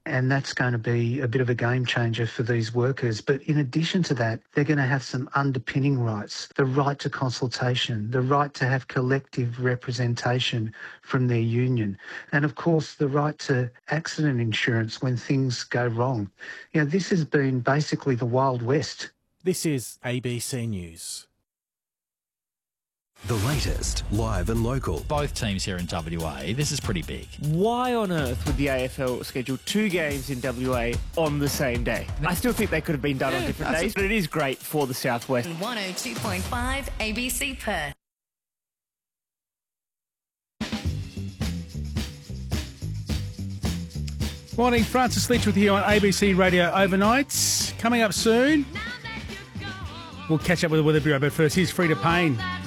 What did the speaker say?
And that's going to be a bit of a game changer for these workers. But in addition to that, they're going to have some underpinning rights, the right to consultation, the right to have collective representation from their union, and of course the right to accident insurance when things go wrong. You know, this has been basically the Wild West. This is ABC News. The latest, live and local. Both teams here in WA, this is pretty big. Why on earth would the AFL schedule 2 games in WA on the same day? I still think they could have been done on different days, but it is great for the Southwest. 102.5 ABC Perth. Morning, Francis Leach with you on ABC Radio Overnight. Coming up soon, we'll catch up with the Weather Bureau, but first, here's Frida Payne.